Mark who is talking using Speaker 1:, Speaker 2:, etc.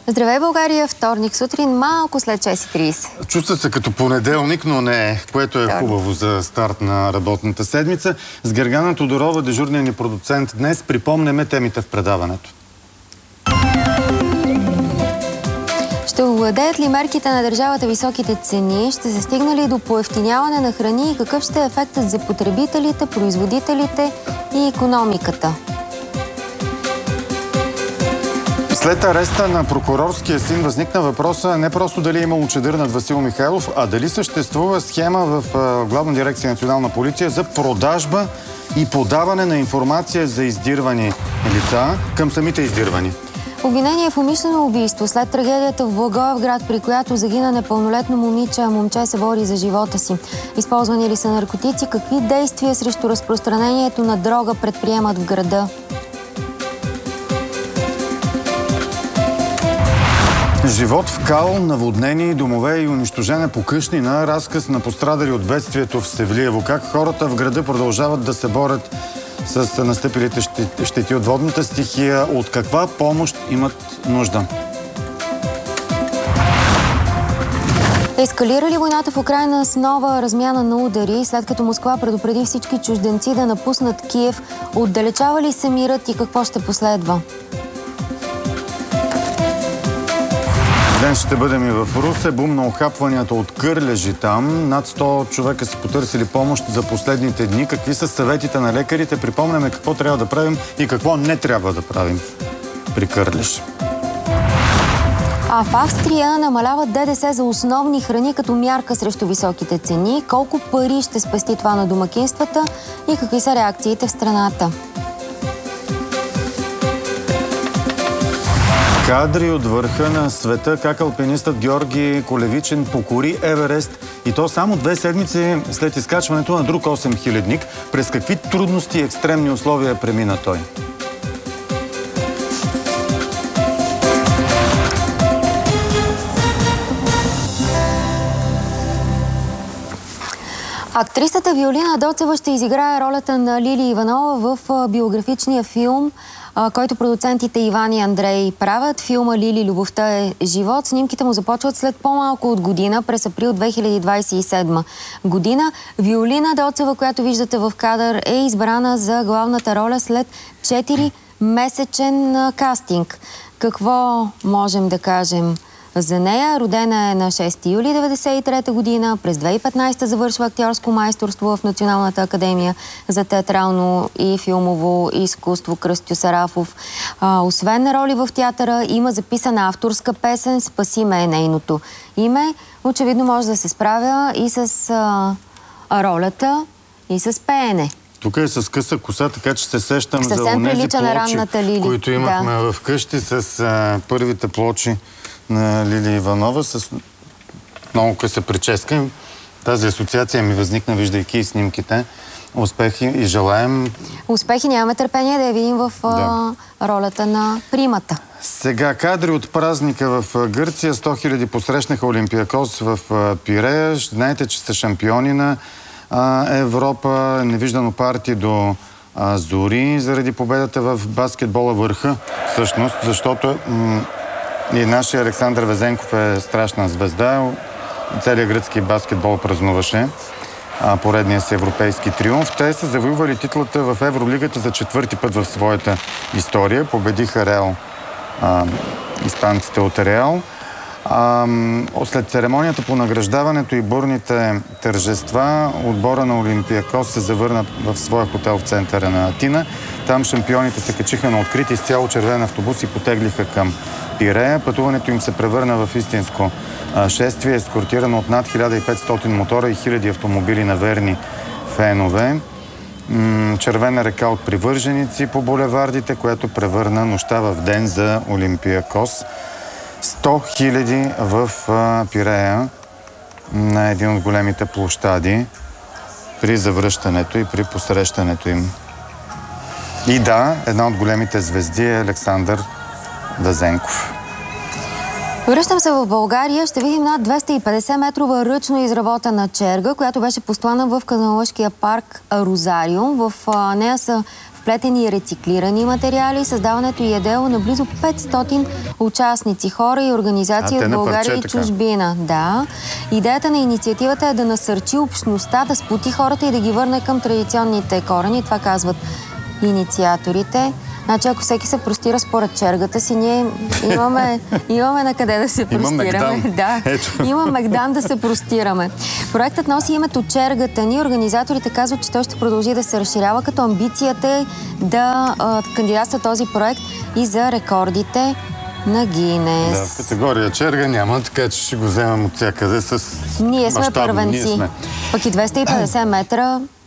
Speaker 1: Здравей, България! Вторник сутрин, малко след 6:30.
Speaker 2: Чувства се като понеделник, но не е, което е хубаво за старт на работната седмица. С Гергана Тодорова, дежурния ни продуцент, днес припомняме темите в предаването.
Speaker 1: Ще овладеят ли мерките на държавата високите цени? Ще се стигне ли до поевтиняване на храни и какъв ще е ефектът за потребителите, производителите и икономиката?
Speaker 2: След ареста на прокурорския син възникна въпроса не просто дали е имало чадър над Васил Михайлов, а дали съществува схема в Главна дирекция Национална полиция за продажба и подаване на информация за издирвани лица към самите издирвани.
Speaker 1: Обвинение в умишлено убийство след трагедията в Благоевград, при която загина непълнолетно момиче, а момче се бори за живота си. Използвани ли са наркотици? Какви действия срещу разпространението на дрога предприемат в града?
Speaker 2: Живот в кал, наводнени домове и унищожена покъщнина, разказ на пострадали от бедствието в Севлиево. Как хората в града продължават да се борят с настъпилите щети от водната стихия, от каква помощ имат нужда?
Speaker 1: Ескалира ли войната в Украйна с нова размяна на удари, след като Москва предупреди всички чужденци да напуснат Киев? Отдалечава ли се мирът и какво ще последва?
Speaker 2: Днес ще бъдем и в Русе. Бум на охапванията от кърлежи там. Над 100 човека са потърсили помощ за последните дни. Какви са съветите на лекарите? Припомняме какво трябва да правим и какво не трябва да правим при кърлеж.
Speaker 1: А в Австрия намаляват ДДС за основни храни като мярка срещу високите цени. Колко пари ще спести това на домакинствата и какви са реакциите в страната?
Speaker 2: Кадри от върха на света, как алпинистът Георги Колевичин покори Еверест, и то само 2 седмици след изкачването на друг 8000-ник. През какви трудности и екстремни условия премина той?
Speaker 1: Актрисата Виолина Доцева ще изиграе ролята на Лили Иванова в биографичния филм, който продуцентите Иван и Андрей правят. Филма "Лили, любовта е живот". Снимките му започват след по-малко от година, през април 2027 година. Виолина Доцева, която виждате в кадър, е избрана за главната роля след 4-месечен кастинг. Какво можем да кажем за нея? Родена е на 6 юли 1993 година. През 2015 завършва актьорско майсторство в Националната академия за театрално и филмово изкуство "Кръстю Сарафов". Освен роли в театъра, има записана авторска песен "Спаси ме" е нейното име. Очевидно може да се справя и с ролята, и с пеене.
Speaker 2: Тук е с къса коса, така че се сещам за онези плочи, които имахме вкъщи, с първите плочи на Лили Иванова с много къса прическа. Тази асоциация ми възникна, виждайки и снимките. Успехи и желаем. Успехи,
Speaker 1: нямаме търпение да я видим в ролята на примата.
Speaker 2: Сега кадри от празника в Гърция. 100 000 посрещнаха Олимпиакос в Пирея. Знаете, че са шампиони на Европа. Невиждано парти до зори заради победата в баскетбола върха. Всъщност, защото и нашия Александър Везенков е страшна звезда. Целият гръцки баскетбол празнуваше поредния си европейски триумф. Те са завоювали титлата в Евролигата за 4-ти път в своята история. Победиха Реал, испанците от Реал. След церемонията по награждаването и бурните тържества, отбора на Олимпиакос се завърна в своя хотел в центъра на Атина. Там шампионите се качиха на открит изцяло червен автобус и потеглиха към Пирея. Пътуването им се превърна в истинско шествие, ескортирано от над 1500 мотора и хиляди автомобили на верни фенове. Червена река от привърженици по булевардите, което превърна нощта в ден за Олимпиакос. 100 000 в Пирея на един от големите площади при завръщането и при посрещането им. И да, една от големите звезди е Александър Везенков.
Speaker 1: Връщам се в България. Ще видим над 250-метрова ръчно изработена черга, която беше постлана в каналъшкия парк Розариум. В нея са вплетени и рециклирани материали. Създаването й е дело на близо 500 участници, хора и организации от България и чужбина. Да. Идеята на инициативата е да насърчи общността, да сплоти хората и да ги върне към традиционните корени. Това казват инициаторите. Значи, ако всеки се простира според чергата си, ние имаме на къде да се простираме. Да, има мегдан да се простираме. Проектът носи името Чергата ни. Организаторите казват, че той ще продължи да се разширява, като амбицията е да кандидатства този проект и за рекордите на Гинес.
Speaker 2: Да, в категория черга няма, така че ще го вземем от всякъде с
Speaker 1: Ние сме първенци. Пък и 250 метра